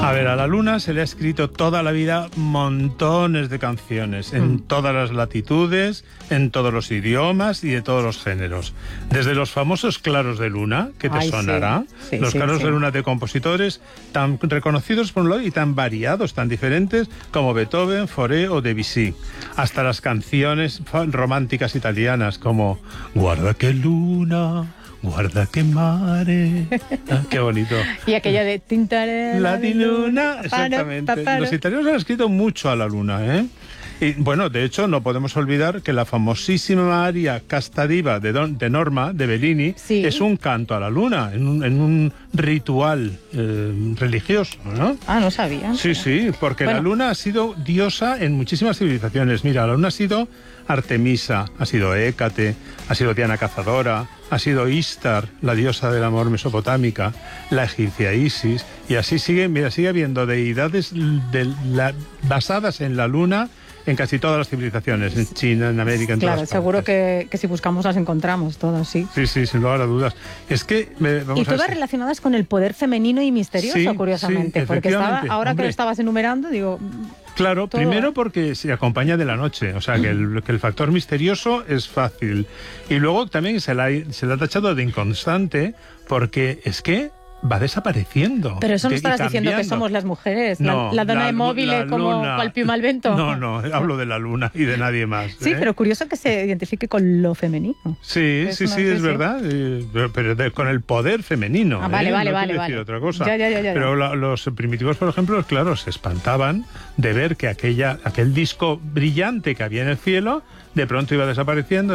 A ver, a la luna se le ha escrito toda la vida montones de canciones, en todas las latitudes, en todos los idiomas y de todos los géneros. Desde los famosos claros de luna, que te sonará, los claros de luna de compositores tan reconocidos por un lado y tan variados, tan diferentes como Beethoven, Fauré o Debussy, hasta las canciones románticas italianas como Guarda que luna... Guarda que mare. Ah, qué bonito. Y aquella de Tintarella di luna. Exactamente. Los italianos han escrito mucho a la luna, ¿eh? Y bueno, de hecho, no podemos olvidar que la famosísima aria Casta Diva de Norma, de Bellini, es un canto a la luna, en un ritual religioso, ¿no? Ah, no sabía. Sí, porque la luna ha sido diosa en muchísimas civilizaciones. Mira, la luna ha sido Artemisa, ha sido Hécate, ha sido Diana Cazadora, ha sido Istar, la diosa del amor mesopotámica, la egipcia Isis, y así sigue habiendo deidades basadas en la luna en casi todas las civilizaciones, en China, en América, en todas partes. Claro, seguro que si buscamos las encontramos todas, sí. Sí, sin lugar a dudas. Es que... y todas relacionadas con el poder femenino y misterioso, curiosamente, sí, porque ahora que lo estabas enumerando, digo... Claro, todo. Primero porque se acompaña de la noche, o sea que el factor misterioso es fácil. Y luego también se la ha tachado de inconstante porque es que va desapareciendo. Pero eso no estarás diciendo que somos las mujeres, no, la dona de móviles como cual piuma al vento. No, hablo de la luna y de nadie más. Sí, pero curioso que se identifique con lo femenino. Sí, es verdad, pero con el poder femenino. Vale. Decir otra cosa. Ya. Pero los primitivos, por ejemplo, claro, se espantaban de ver que aquel disco brillante que había en el cielo, de pronto iba desapareciendo,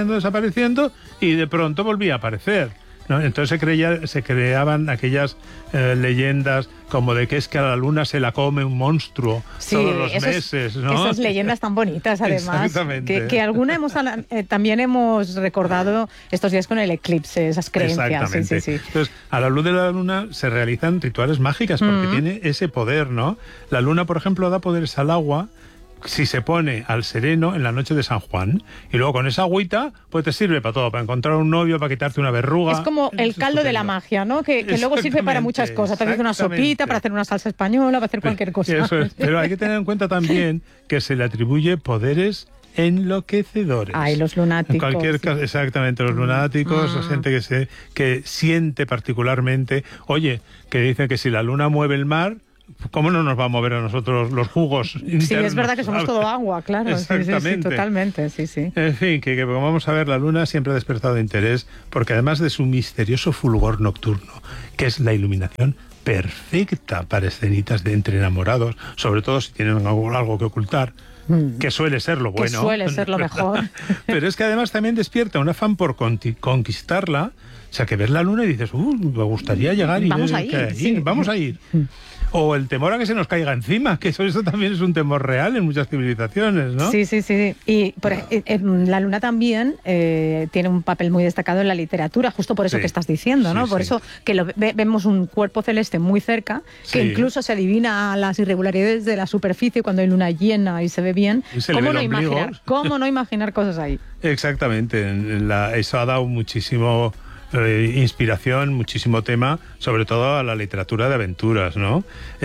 y de pronto volvía a aparecer, ¿no? Entonces se creaban aquellas leyendas como de que es que a la luna se la come un monstruo todos los meses, ¿no? Esas leyendas tan bonitas, además, que alguna también hemos recordado estos días con el eclipse, esas creencias. Exactamente. Sí. Entonces, a la luz de la luna se realizan rituales mágicas porque tiene ese poder, ¿no? La luna, por ejemplo, da poderes al agua si se pone al sereno en la noche de San Juan, y luego con esa agüita pues te sirve para todo, para encontrar un novio, para quitarte una verruga. Es como el caldo de la magia, ¿no? Que luego sirve para muchas cosas, para hacer una sopita, para hacer una salsa española, para hacer cualquier cosa. Eso es. Pero hay que tener en cuenta también que se le atribuye poderes enloquecedores. Ay, los lunáticos. En cualquier caso, exactamente, los lunáticos, la gente que siente particularmente, oye, que dicen que si la luna mueve el mar, ¿cómo no nos va a mover a nosotros los jugos internos? Sí, es verdad que somos todo agua, claro. Exactamente. Sí, totalmente, sí. En fin, que como vamos a ver, la luna siempre ha despertado interés, porque además de su misterioso fulgor nocturno, que es la iluminación perfecta para escenitas de entre enamorados, sobre todo si tienen algo que ocultar, que suele ser lo bueno. Que suele ser lo mejor. Pero es que además también despierta un afán por conquistarla. O sea, que ves la luna y dices, me gustaría llegar y vamos ver a ir, qué hay allí. Vamos a ir. O el temor a que se nos caiga encima, que eso también es un temor real en muchas civilizaciones, ¿no? Sí. Y la luna también tiene un papel muy destacado en la literatura, justo por eso que estás diciendo, ¿no? Por eso que vemos un cuerpo celeste muy cerca, que incluso se adivina las irregularidades de la superficie cuando hay luna llena y se ve bien. ¿Cómo no imaginar cosas ahí? Exactamente. Eso ha dado muchísimo... inspiración, muchísimo tema, sobre todo a la literatura de aventuras, ¿no?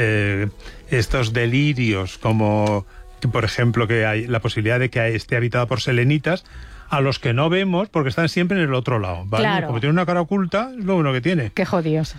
Estos delirios, como por ejemplo que hay la posibilidad de que esté habitada por selenitas, a los que no vemos porque están siempre en el otro lado, ¿vale? Claro. Como tiene una cara oculta, es lo bueno que tiene. Qué jodidos.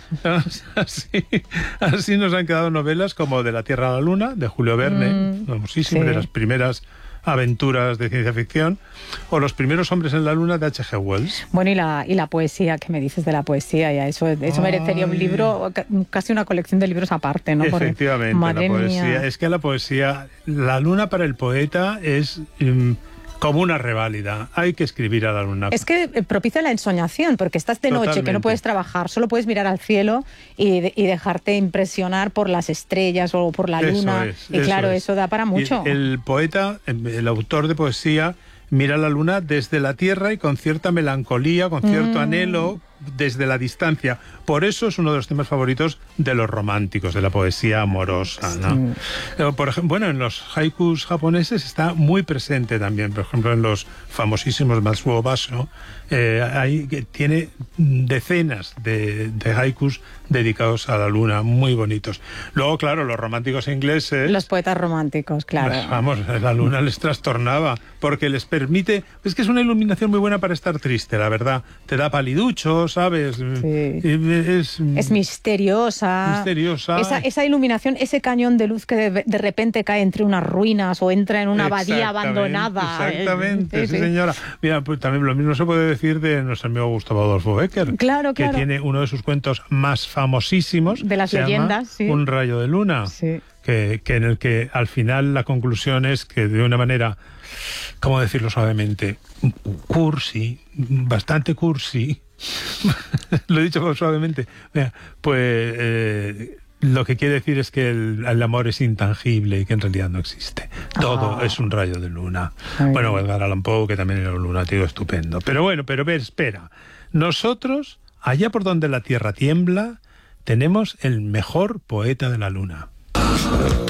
Así nos han quedado novelas como De la Tierra a la Luna, de Julio Verne, famosísimo, de las primeras aventuras de ciencia ficción, o Los primeros hombres en la luna, de H.G. Wells. Bueno, y la poesía, ¿qué me dices de la poesía? Ya eso merecería un libro, casi una colección de libros aparte, ¿no? Efectivamente, Madre la poesía. mía. Es que la poesía, la luna para el poeta es... como una reválida. Hay que escribir a la luna. Es que propicia la ensoñación, porque estás de noche, que no puedes trabajar, solo puedes mirar al cielo y dejarte impresionar por las estrellas o por la luna. Eso da para mucho. Y el poeta, el autor de poesía, mira la luna desde la tierra y con cierta melancolía, con cierto anhelo, desde la distancia. Por eso es uno de los temas favoritos de los románticos, de la poesía amorosa, ¿no? Por ejemplo, bueno, en los haikus japoneses está muy presente también. Por ejemplo, en los famosísimos Matsuo Basho, ahí tiene decenas de haikus dedicados a la luna, muy bonitos. Luego, claro, los románticos ingleses... Los poetas románticos, claro. Vamos, la luna les trastornaba, porque les permite... Es que es una iluminación muy buena para estar triste, la verdad. Te da paliducho, ¿sabes? Sí. Es misteriosa. Misteriosa. Esa iluminación, ese cañón de luz que de repente cae entre unas ruinas o entra en una abadía abandonada. Exactamente, sí, señora. Mira, pues también lo mismo se puede decir de nuestro amigo Gustavo Adolfo Bécquer. Claro, que tiene uno de sus cuentos más famosísimos. De las leyendas, sí. Un rayo de luna. Sí. Que en el que al final la conclusión es que de una manera, ¿cómo decirlo suavemente? Cursi, bastante cursi. Lo he dicho suavemente. Pues lo que quiere decir es que el amor es intangible y que en realidad no existe. Todo es un rayo de luna. Bueno, Edgar Allan Poe, que también era un lunático estupendo. Pero bueno, espera. Nosotros, allá por donde la tierra tiembla, tenemos el mejor poeta de la luna.